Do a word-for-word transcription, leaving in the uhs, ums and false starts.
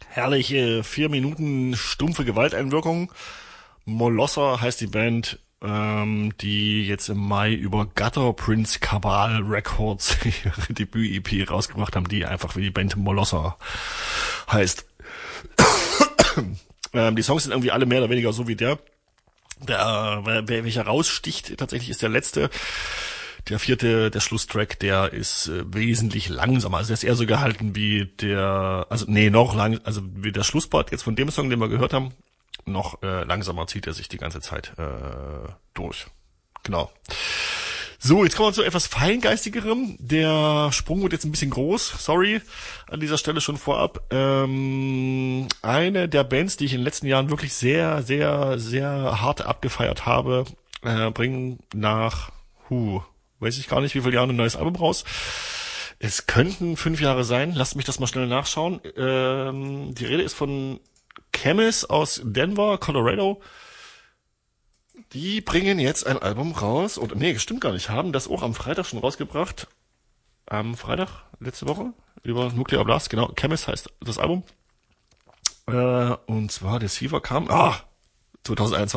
Herrliche vier Minuten stumpfe Gewalteinwirkung. Molosser heißt die Band, ähm, die jetzt im Mai über Gutter Prince Cabal Records ihre Debüt-E P rausgebracht haben, die einfach wie die Band Molosser heißt. ähm, die Songs sind irgendwie alle mehr oder weniger so wie der. Der, wer, welcher raussticht, tatsächlich ist der letzte. Der vierte, der Schlusstrack, der ist äh, wesentlich langsamer. Also der ist eher so gehalten wie der, also nee, noch lang, also wie der Schlusspart jetzt von dem Song, den wir gehört haben. Noch äh, langsamer zieht er sich die ganze Zeit äh, durch. Genau. So, jetzt kommen wir zu etwas Feingeistigerem. Der Sprung wird jetzt ein bisschen groß. Sorry, an dieser Stelle schon vorab. Ähm, eine der Bands, die ich in den letzten Jahren wirklich sehr, sehr, sehr hart abgefeiert habe, äh, bringen nach, huh, weiß ich gar nicht, wie viele Jahre ein neues Album raus. Es könnten fünf Jahre sein. Lasst mich das mal schnell nachschauen. Ähm, die Rede ist von Chemis aus Denver, Colorado. Die bringen jetzt ein Album raus. Oder nee, stimmt gar nicht. Haben das auch am Freitag schon rausgebracht. Am Freitag, letzte Woche, über Nuclear Blast. Genau, Chemis heißt das Album. Äh, und zwar, der Siever kam, ah, zwanzig einundzwanzig.